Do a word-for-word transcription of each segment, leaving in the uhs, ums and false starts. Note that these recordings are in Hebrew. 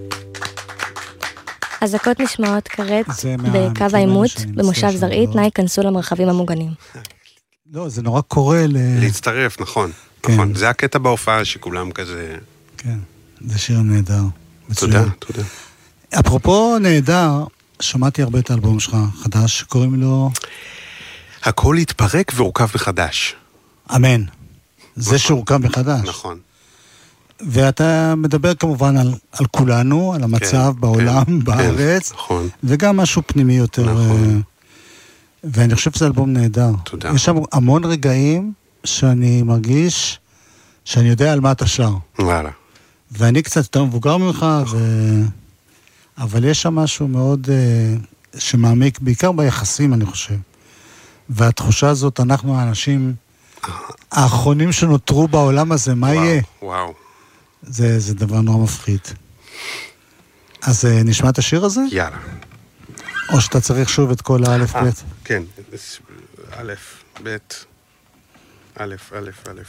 אזעקות נשמעות כרת זה מה- בקו מהמקרים העימות, שאני במושב מצטער זרעית, שלא. נא ייכנסו למרחבים המוגנים. לא, זה נורא קורה ל... להצטרף, נכון. כן. נכון. זה הקטע בהופעה שכולם כזה... כן, זה שיר נהדר. תודה, מצוין. תודה. אפרופו נהדר, שמעתי הרבה את האלבום שלך, חדש, שקוראים לו הכל התפרק והורכב מחדש. אמן. זה שהורכב מחדש. נכון. ואתה מדבר כמובן על, על כולנו, על המצב כן, בעולם, כן, בארץ, כן, נכון. וגם משהו פנימי יותר. נכון. אה, ואני חושב שזה אלבום נהדר. תודה. יש שם המון רגעים שאני מרגיש שאני יודע על מה אתה שר. וואלה. ואני קצת יותר מבוגר ממך, ו... אבל יש שם משהו מאוד uh, שמעמיק, בעיקר ביחסים, אני חושב. והתחושה הזאת, אנחנו האנשים האחרונים שנותרו בעולם הזה, מה וואו, יהיה? וואו. זה, זה דבר נורא מפחיד. אז uh, נשמע את השיר הזה? יאללה. או שאתה צריך שוב את כל האלף אה, בית? כן. א', ב', א', א', א', א', א'.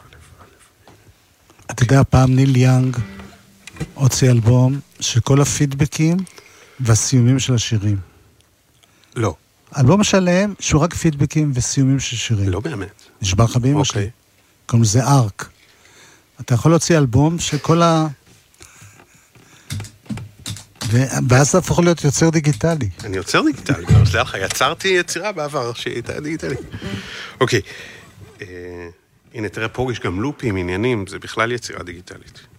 אתה יודע, פעם ניל יאנג הוציא אלבום של כל הפידבקים והסיומים של השירים. לא. אלבום שלם שהוא רק פידבקים וסיומים של שירים. לא באמת. נשבר לך באמא אוקיי. שלי. קוראים לזה ארק. אתה יכול להוציא אלבום שכל ה... ואז זה הפוך להיות יוצר דיגיטלי. אני יוצר דיגיטלי, לא, סליחה לך, יצרתי יצירה בעבר שהייתה דיגיטלי. אוקיי. אה, הנה, תראה, פה יש גם לופים, עניינים, זה בכלל יצירה דיגיטלית.